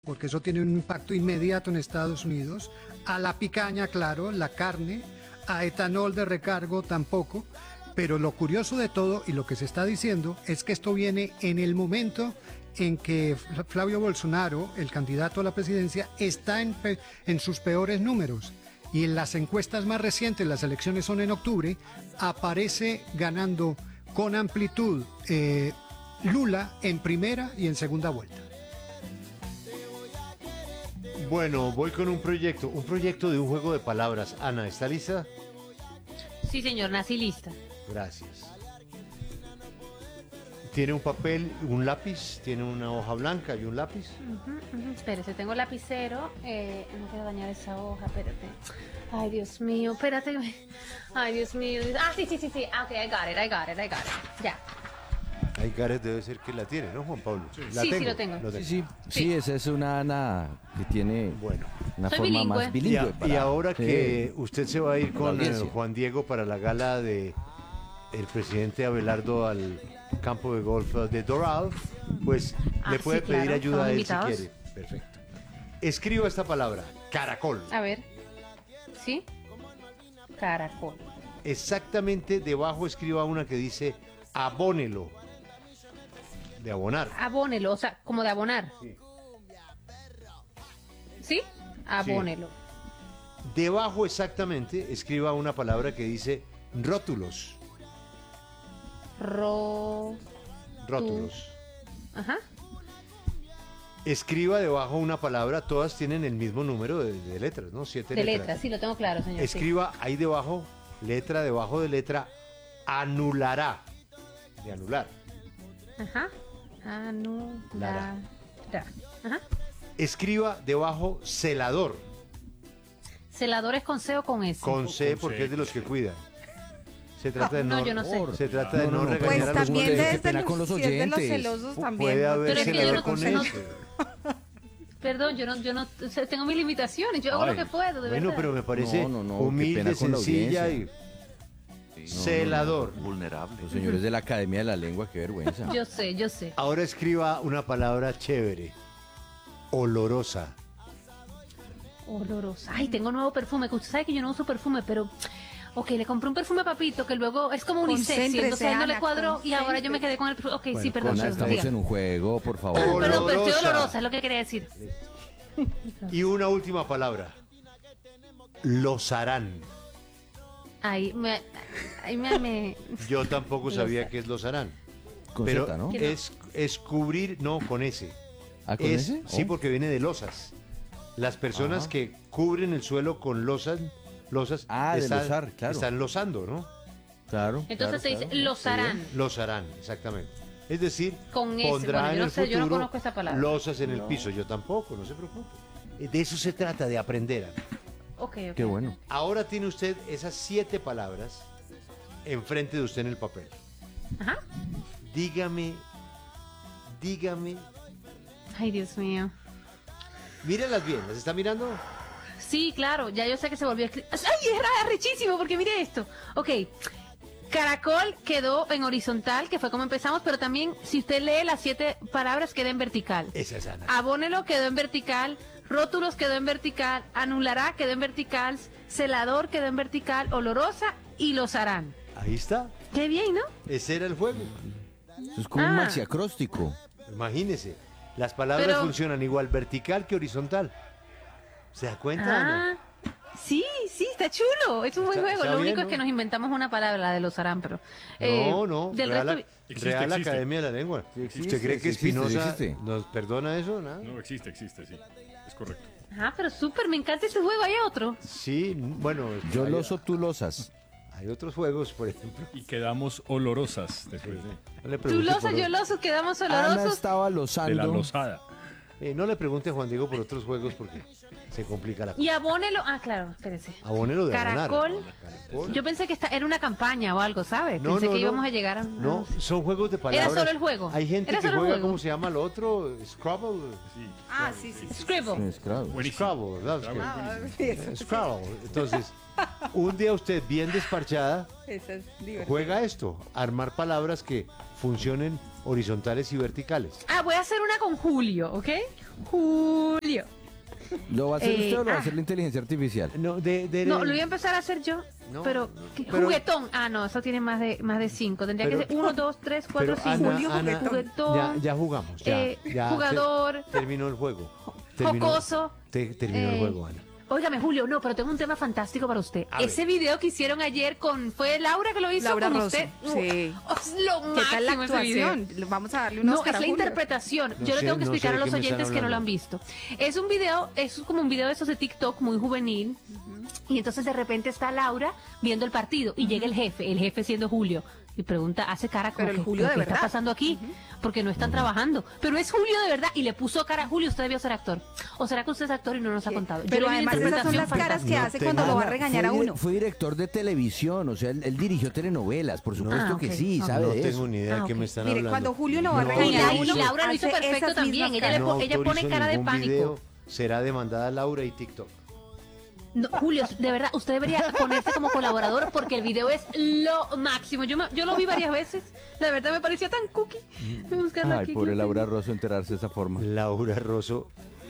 porque eso tiene un impacto inmediato en Estados Unidos, a la picaña, claro, la carne, a etanol de recargo tampoco, pero lo curioso de todo y lo que se está diciendo es que esto viene en el momento en que Flavio Bolsonaro, el candidato a la presidencia, está en sus peores números. Y en las encuestas más recientes, las elecciones son en octubre, aparece ganando con amplitud Lula en primera y en segunda vuelta. Bueno, voy con un proyecto de un juego de palabras. Ana, ¿está lista? Sí, señor, nací lista. Gracias. ¿Tiene un papel, un lápiz? ¿Tiene una hoja blanca y un lápiz? Espérese, tengo lapicero. No quiero dañar esa hoja, espérate. Ay, Dios mío, espérate. Ay, Dios mío. Ah, sí. Ah, ok, I got it. Ya. Ahí Gareth debe ser que la tiene, ¿no, Juan Pablo? Sí, lo tengo. Sí, esa es una Ana que tiene una Soy forma bilingüe. más bilingüe. Y ahora que Sí. usted se va a ir La con audiencia. Juan Diego para la gala de el presidente Abelardo al campo de golf de Doral, pues le puede sí, claro, pedir ayuda a él estamos si invitados. quiere. Perfecto. Escriba esta palabra, caracol. A ver. ¿Sí? Caracol. Exactamente debajo escriba una que dice abónelo. De abonar. Abónelo, o sea, como de abonar. Sí. ¿Sí? Abónelo. Debajo exactamente escriba una palabra que dice rótulos. Rótulos. Ajá. Escriba debajo una palabra, todas tienen el mismo número de letras, ¿no? 7 De letras. letras, sí, lo tengo claro, señor. sí. Escriba ahí debajo, debajo de letra, anulará. De anular. Ajá. Anulará. Ajá. Escriba debajo celador. ¿Celadores con C o con S? Con C Con porque C. es de los que cuidan. Se trata de No, yo no sé. Se trata de no, regañar Pues a los también qué desde pena los, con los si es de los oyentes. celosos también. Puede ¿no? haber Pero es que yo celador no- con no- S. Perdón, yo no o sea, tengo mis limitaciones, yo hago lo que puedo, de Bueno, verdad. pero me parece No, qué humilde, pena con la sencilla audiencia. y celador. Vulnerable. Los señores de la Academia de la Lengua, qué vergüenza. Yo sé. Ahora escriba una palabra chévere. Olorosa. Olorosa. Ay, tengo nuevo perfume, que usted sabe que yo no uso perfume, pero... Ok, le compré un perfume a Papito que luego es como unisex, y Concéntrese, entonces a él no le Ana, cuadró y ahora yo me quedé con el perfume. Ok, sí, Bueno, perdón. Ana, estamos diga. en un juego, por favor. Olorosa. Perdón, pero estoy olorosa, es lo que quería decir. Y una última palabra. Lozarán. Ahí me... Yo tampoco sabía qué es lozarán. Con Pero Z, ¿no? es cubrir, no, con S. ¿Ah, con Es, ese? sí, Oh. porque viene de losas. Las personas que cubren el suelo con losas De lozar, claro. están losando, ¿no? Claro. Entonces claro, se dice, claro. los harán. Losarán, exactamente. Es decir, Con S. pondrá Bueno, en yo no el sé, yo no futuro conozco esa palabra. losas en el piso. Yo tampoco, no se preocupe. De eso se trata, de aprender. Ok. Qué bueno. Ahora tiene usted esas 7 palabras enfrente de usted en el papel. Ajá. Dígame, Ay, Dios mío. mírenlas bien, ¿las está mirando? Sí, claro, ya yo sé que se volvió a escribir. ¡Ay, es rechísimo! Porque mire esto. Ok, caracol quedó en horizontal, que fue como empezamos, pero también, si usted lee las 7 palabras, queda en vertical. Esa es Ana. Abónelo quedó en vertical, rótulos quedó en vertical, anulará quedó en vertical, celador quedó en vertical, olorosa y los harán. Ahí está, Qué bien, ¿no? ese era el juego. Eso es como un Ah. maxiacróstico. Imagínese, las palabras Pero- funcionan igual vertical que horizontal. ¿Se da cuenta, Ana? Sí, está chulo. Es un buen Está- juego. está Lo bien, único ¿no? es que nos inventamos una palabra, la de los harán, pero. No, Del Real, resto. Real Existe. Academia de la Lengua. existe, ¿Usted cree que sí existe, sí Espinosa existe. nos perdona eso? ¿Nada? No, existe, sí. Es correcto. Ah, pero súper, me encanta ese juego. Hay otro. Sí, bueno, Yo hay, loso, tú losas. hay otros juegos, por ejemplo. Y quedamos olorosas después No le Tú pregunte losa, por yo otro- loso, quedamos Ana olorosos. estaba de la losando. losada. No le pregunte a Juan Diego por otros juegos porque se complica la cosa. Y abónelo. Ah, claro, espérese. Abónelo de Caracol. abonar. Caracol. Yo pensé que era una campaña o algo, ¿sabes? No, Pensé no, que no. íbamos a llegar a. No, son juegos de palabras. solo el juego. Hay gente Era que solo el juega, juego. ¿cómo se llama lo otro? Scrabble. Sí. Ah, sí. Scribble. Sí, claro. Buenísimo. Scrabble, ¿verdad? Scrabble. Ah, eso, Scrabble. Entonces, un día usted bien desparchada eso es divertido. juega esto, armar palabras que funcionen horizontales y verticales. Ah, voy a hacer una con Julio, ¿ok? Julio. ¿Lo va a hacer usted o lo va a ah. hacer la inteligencia artificial? No, No, lo voy a empezar a hacer yo. No, pero, no, ¿qué? pero- Juguetón. Ah, no, eso tiene más de 5. Tendría Pero- que ser 1, 2, 3, 4, Pero 5. Ana, juguetón. ya jugamos, ya jugador. terminó el juego. Jocoso. Terminó el juego, Ana. Óigame, Julio, no, pero tengo un tema fantástico para usted. A ver. Ese video que hicieron ayer ¿fue Laura que lo hizo Laura con Rosso, usted? sí. Es lo ¿Qué tal la máximo ese video. actuación? Vamos a darle unos No, es la interpretación. No Yo le sé- tengo que no sé explicar de a los qué me están oyentes que no lo han hablando. visto. Es un video, es como un video de esos de TikTok muy juvenil. Y entonces de repente está Laura viendo el partido y llega el jefe siendo Julio. Y pregunta, hace cara como Pero el que, Julio de ¿qué está verdad? pasando aquí? Porque no están trabajando. Pero es Julio de verdad y le puso cara a Julio, usted debió ser actor. ¿O será que usted es actor y no nos ha contado? Yo Pero le vi una además esas son las interpretación caras que No hace te cuando lo va a manda- regañar a uno. Fue director de televisión, o sea, él dirigió telenovelas, por supuesto ok, que sí, ok. sabe No de eso. tengo ni idea de qué ok. me están Mire, hablando. cuando Julio lo va a No regañar a autorizo- uno, Y Laura lo hizo hace perfecto esas también. mismas Ella caras. ella pone autorizo cara de ningún pánico. video, será demandada Laura y TikTok. No, Julio, de verdad, usted debería ponerse como colaborador porque el video es lo máximo. Yo lo vi varias veces. La verdad me parecía tan cookie. Voy a buscarlo Ay, aquí, pobre aquí. Laura Rosso enterarse de esa forma. Laura Rosso.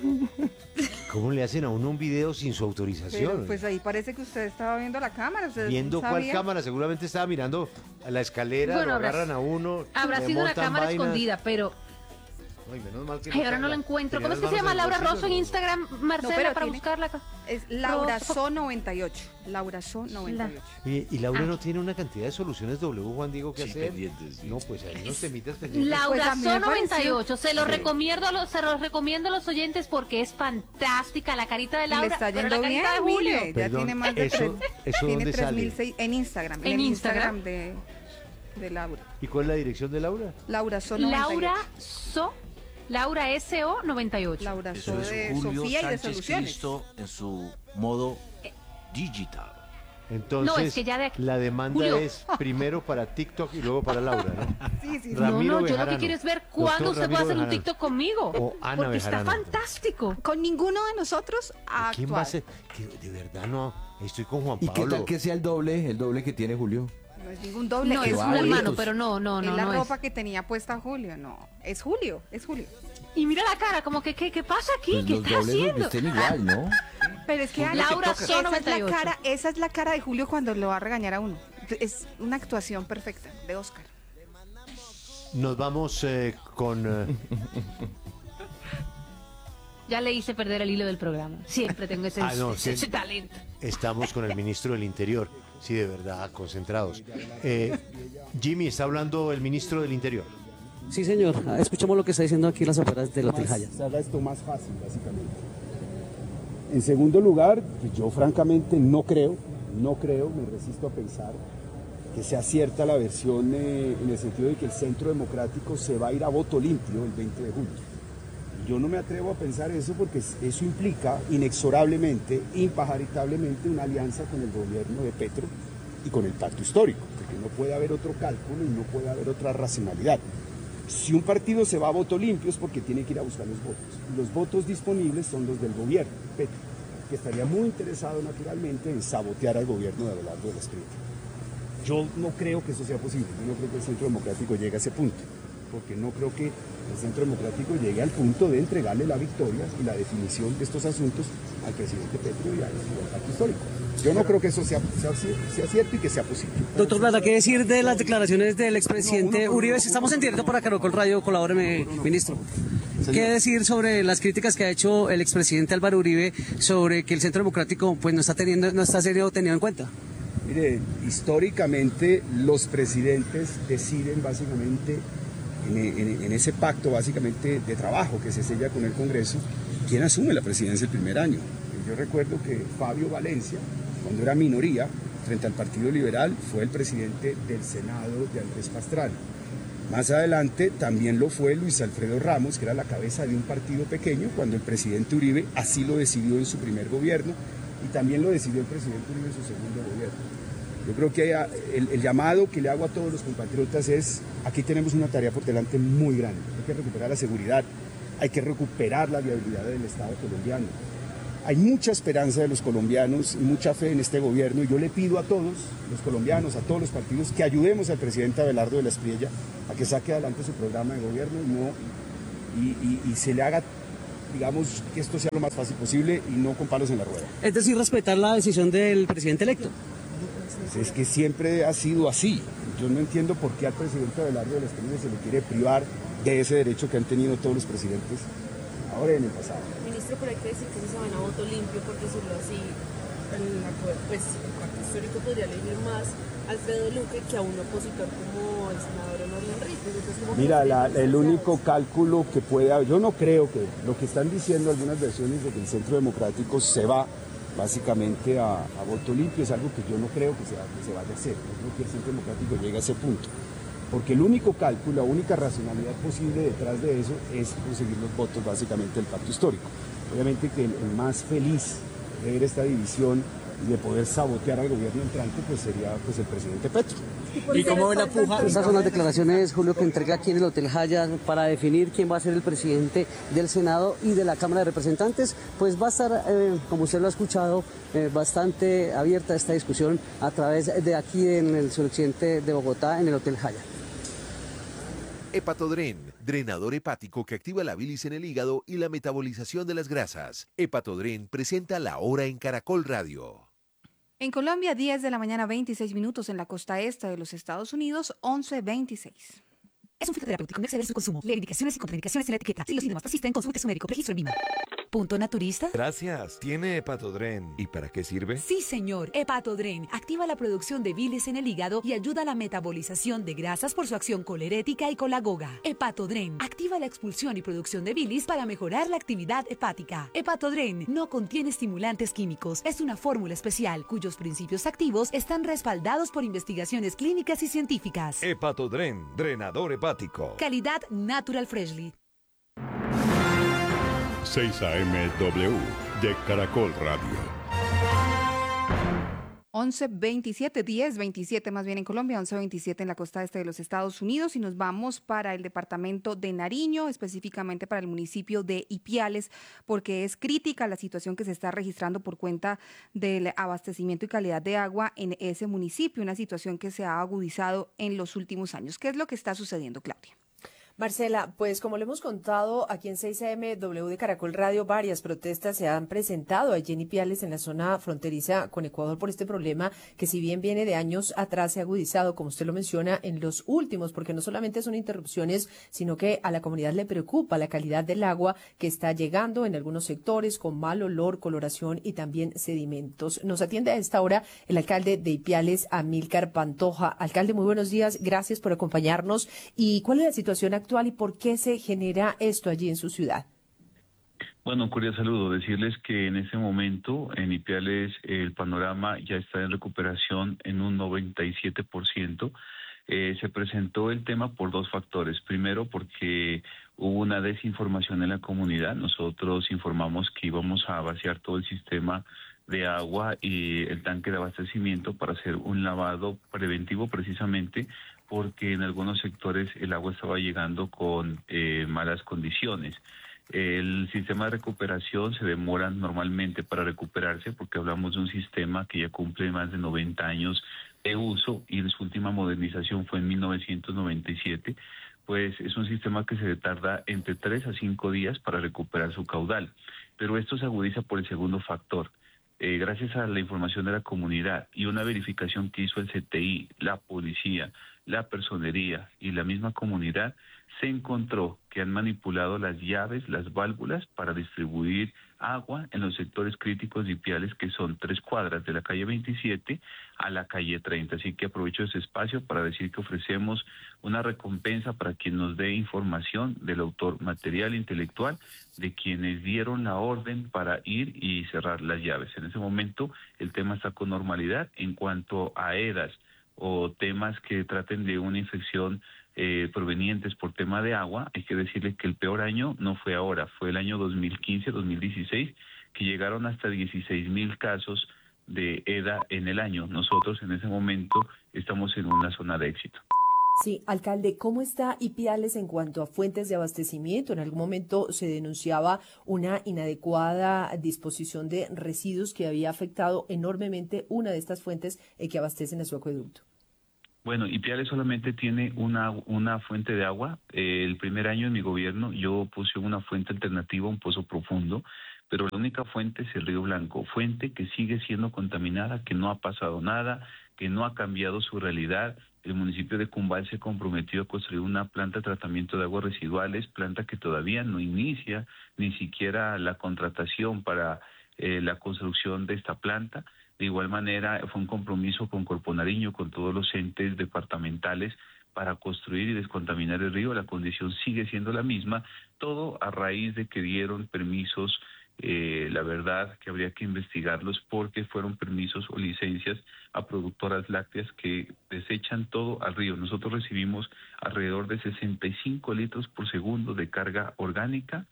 ¿Cómo le hacen a uno un video sin su autorización? Pero pues ahí parece que usted estaba viendo la cámara. Usted ¿Viendo cuál sabía. cámara? Seguramente estaba mirando a la escalera, Bueno, lo habrá- agarran a uno. Habrá le sido una montan cámara vainas. escondida, pero Ay, menos mal que ay, ahora no la está- encuentro. tenía ¿Cómo es las que se manos llama en el Laura bolsillo, Rosso en ¿no? Instagram, Marcela, pero para tiene- buscarla acá? Es Laura Rosso. So 98. Laura So 98. Y Laura no tiene una cantidad de soluciones W, Juan Diego, que hacer. No, pues hay unos temitas pendientes. Pues Laura a mí So me pareció- 98, se los recomiendo a los oyentes porque es fantástica la carita de Y le Laura, está pero la yendo bien, carita de Julio. mire, ya Perdón, tiene más de eso tiene ¿dónde sale? 3006 en Instagram, ¿En el Instagram? de Laura. ¿Y cuál es la dirección de Laura? Laura So 98. Laura SO 98. Laura So Eso es de Julio Sofía y de Sánchez Soluciones. Cristo en su modo digital. Entonces, No, es que ya de aquí- la demanda Julio. es primero para TikTok y luego para Laura, ¿no? Sí, sí, sí. Ramiro yo lo Bejarano. que quiero es ver cuándo Doctor usted Ramiro puede hacer un Bejarano. TikTok conmigo. O Ana porque está Bejarano. fantástico. Con ninguno de nosotros a ¿Quién va a actuar. ser? Que de verdad no. Estoy con Juan ¿Y qué Pablo. tal que sea el doble que tiene Julio? No es ningún doble, No, es es un varios. hermano, pero no, es la no ropa es. que tenía puesta Julio, no. Es Julio, es Julio. Y mira la cara, como que, ¿qué pasa aquí? Pues ¿Qué los está dobles los haciendo? visten igual, ¿no? Pero es que Ana, Laura esa So es la 98. cara, esa es la cara de Julio cuando lo va a regañar a uno. Es una actuación perfecta de Oscar. Nos vamos con... Ya le hice perder el hilo del programa. Siempre tengo ese, no, ese sí. talento. Estamos con el ministro del Interior. Sí, de verdad, concentrados. Jimmy, está hablando el ministro del Interior. Sí, señor. Escuchamos lo que está diciendo aquí en las afueras del Hotel Hyatt. Se haga esto más fácil, básicamente. En segundo lugar, pues yo francamente no creo, me resisto a pensar que sea cierta la versión en el sentido de que el Centro Democrático se va a ir a voto limpio el 20 de julio. Yo no me atrevo a pensar eso porque eso implica inexorablemente, impatritablemente una alianza con el gobierno de Petro y con el pacto histórico, porque no puede haber otro cálculo y no puede haber otra racionalidad. Si un partido se va a voto limpio es porque tiene que ir a buscar los votos. Y los votos disponibles son los del gobierno, Petro, que estaría muy interesado naturalmente en sabotear al gobierno de Abelardo de la Espriella. Yo no creo que eso sea posible, yo no creo que el Centro Democrático llegue a ese punto, porque no creo que el Centro Democrático llegue al punto de entregarle la victoria y la definición de estos asuntos al presidente Petro y al pacto histórico. Yo no creo que eso sea cierto y que sea posible. Doctor Plata, ¿qué decir de las declaraciones del expresidente Uribe? Si estamos en directo para Caracol Radio, colabóreme, ministro. ¿Qué decir sobre las críticas que ha hecho el expresidente Álvaro Uribe sobre que el Centro Democrático pues no está siendo tenido en cuenta? Mire, históricamente los presidentes deciden básicamente en ese pacto básicamente de trabajo que se sella con el Congreso, quién asume la presidencia el primer año. Yo recuerdo que Fabio Valencia, cuando era minoría frente al Partido Liberal, fue el presidente del Senado de Andrés Pastrana. Más adelante también lo fue Luis Alfredo Ramos, que era la cabeza de un partido pequeño, cuando el presidente Uribe así lo decidió en su primer gobierno y también lo decidió el presidente Uribe en su segundo gobierno. Yo creo que el llamado que le hago a todos los compatriotas es, aquí tenemos una tarea por delante muy grande, hay que recuperar la seguridad, hay que recuperar la viabilidad del Estado colombiano. Hay mucha esperanza de los colombianos y mucha fe en este gobierno y yo le pido a todos los colombianos, a todos los partidos, que ayudemos al presidente Abelardo de la Espriella a que saque adelante su programa de gobierno y se le haga digamos, que esto sea lo más fácil posible y no con palos en la rueda. Es decir, respetar la decisión del presidente electo. Pues es que siempre ha sido así. Yo no entiendo por qué al presidente Abelardo de las Casas se le quiere privar de ese derecho que han tenido todos los presidentes ahora y en el pasado. Ministro, pero hay que decir que si se van a voto limpio, por decirlo así, el pacto histórico podría elegir más a Alfredo Luque que a un opositor como el senador Honorio Enríquez. Mira, el único cálculo que puede haber, yo no creo que lo que están diciendo algunas versiones de que el Centro Democrático se va básicamente a voto limpio es algo que yo no creo que se vaya a hacer. No creo que el Centro Democrático llegue a ese punto. Porque el único cálculo, la única racionalidad posible detrás de eso es conseguir los votos básicamente del pacto histórico. Obviamente que el más feliz de ver esta división y de poder sabotear al gobierno entrante pues sería pues el presidente Petro. ¿Y cómo ve la puja? Estas son las declaraciones, Julio, que entrega aquí en el Hotel Hyatt para definir quién va a ser el presidente del Senado y de la Cámara de Representantes. Pues va a estar, como usted lo ha escuchado, bastante abierta esta discusión a través de aquí en el suroccidente de Bogotá, en el Hotel Hyatt. Hepatodren, drenador hepático que activa la bilis en el hígado y la metabolización de las grasas. Hepatodren presenta La Hora en Caracol Radio. En Colombia, 10 de la mañana, 26 minutos. En la costa este de los Estados Unidos, 11:26. Es un fitoterapéutico, no exceder su consumo. Lee indicaciones y contraindicaciones en la etiqueta. Si los síntomas persisten, consulte a su médico. Registro en Lima. ¿Punto naturista? Gracias. ¿Tiene Hepatodren? ¿Y para qué sirve? Sí, señor. Hepatodren activa la producción de bilis en el hígado y ayuda a la metabolización de grasas por su acción colerética y colagoga. Hepatodren activa la expulsión y producción de bilis para mejorar la actividad hepática. Hepatodren no contiene estimulantes químicos. Es una fórmula especial cuyos principios activos están respaldados por investigaciones clínicas y científicas. Hepatodren, drenador hepático. Calidad Natural Freshly. 6 AM/W de Caracol Radio. 11:27, 10:27 más bien en Colombia, 11:27 en la costa este de los Estados Unidos, y nos vamos para el departamento de Nariño, específicamente para el municipio de Ipiales, porque es crítica la situación que se está registrando por cuenta del abastecimiento y calidad de agua en ese municipio, una situación que se ha agudizado en los últimos años. ¿Qué es lo que está sucediendo, Claudia? Marcela, pues como le hemos contado aquí en 6 AM/W de Caracol Radio, varias protestas se han presentado allí en Ipiales, en la zona fronteriza con Ecuador, por este problema que, si bien viene de años atrás, se ha agudizado, como usted lo menciona, en los últimos, porque no solamente son interrupciones, sino que a la comunidad le preocupa la calidad del agua que está llegando en algunos sectores con mal olor, coloración y también sedimentos. Nos atiende a esta hora el alcalde de Ipiales, Amílcar Pantoja. Alcalde, muy buenos días, gracias por acompañarnos. ¿Y cuál es la situación actual y por qué se genera esto allí en su ciudad? Bueno, un cordial saludo. Decirles que en ese momento en Ipiales el panorama ya está en recuperación en un 97%. Se presentó el tema por dos factores. Primero, porque hubo una desinformación en la comunidad. Nosotros informamos que íbamos a vaciar todo el sistema de agua y el tanque de abastecimiento para hacer un lavado preventivo, precisamente porque en algunos sectores el agua estaba llegando con malas condiciones. El sistema de recuperación se demora normalmente para recuperarse, porque hablamos de un sistema que ya cumple más de 90 años de uso y su última modernización fue en 1997. Pues es un sistema que se tarda entre 3 a 5 días para recuperar su caudal. Pero esto se agudiza por el segundo factor. Gracias a la información de la comunidad y una verificación que hizo el CTI, la policía, la personería y la misma comunidad, se encontró que han manipulado las llaves, las válvulas para distribuir agua en los sectores críticos de Ipiales, que son 3 cuadras de la calle 27 a la calle 30. Así que aprovecho ese espacio para decir que ofrecemos una recompensa para quien nos dé información del autor material intelectual de quienes dieron la orden para ir y cerrar las llaves. En ese momento el tema está con normalidad. En cuanto a EDAs o temas que traten de una infección provenientes por tema de agua, hay que decirles que el peor año no fue ahora, fue el año 2015-2016, que llegaron hasta 16,000 casos de EDA en el año. Nosotros en ese momento estamos en una zona de éxito. Sí, alcalde, ¿cómo está Ipiales en cuanto a fuentes de abastecimiento? En algún momento se denunciaba una inadecuada disposición de residuos que había afectado enormemente una de estas fuentes que abastecen a su acueducto. Bueno, Ipiales solamente tiene una fuente de agua. El primer año de mi gobierno yo puse una fuente alternativa, un pozo profundo, pero la única fuente es el Río Blanco, fuente que sigue siendo contaminada, que no ha pasado nada, que no ha cambiado su realidad. El municipio de Cumbal se comprometió a construir una planta de tratamiento de aguas residuales, planta que todavía no inicia ni siquiera la contratación para la construcción de esta planta. De igual manera, fue un compromiso con Corpo Nariño, con todos los entes departamentales para construir y descontaminar el río. La condición sigue siendo la misma, todo a raíz de que dieron permisos, la verdad que habría que investigarlos porque fueron permisos o licencias a productoras lácteas que desechan todo al río. Nosotros recibimos alrededor de 65 litros por segundo de carga orgánica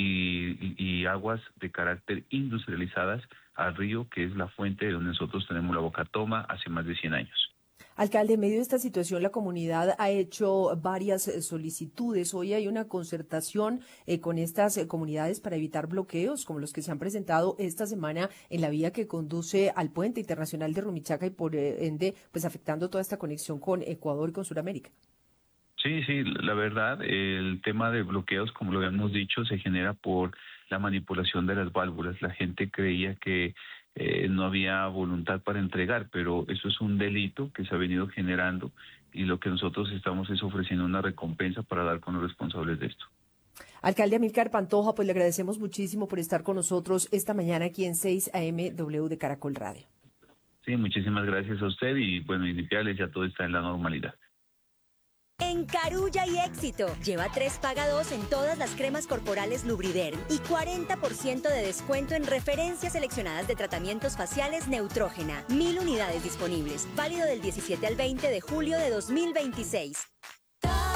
y aguas de carácter industrializadas al río, que es la fuente de donde nosotros tenemos la boca toma hace más de 100 años. Alcalde, en medio de esta situación, la comunidad ha hecho varias solicitudes. Hoy hay una concertación con estas comunidades para evitar bloqueos, como los que se han presentado esta semana en la vía que conduce al puente internacional de Rumichaca y por ende, pues afectando toda esta conexión con Ecuador y con Sudamérica. Sí, la verdad, el tema de bloqueos, como lo habíamos dicho, se genera por la manipulación de las válvulas. La gente creía que no había voluntad para entregar, pero eso es un delito que se ha venido generando y lo que nosotros estamos es ofreciendo una recompensa para dar con los responsables de esto. Alcalde Amílcar Pantoja, pues le agradecemos muchísimo por estar con nosotros esta mañana aquí en 6 AM W de Caracol Radio. Sí, muchísimas gracias a usted y bueno, en Ipiales ya todo está en la normalidad. En Carulla y Éxito, lleva 3 paga 2 en todas las cremas corporales Lubriderm y 40% de descuento en referencias seleccionadas de tratamientos faciales Neutrógena. 1000 unidades disponibles, válido del 17 al 20 de julio de 2026.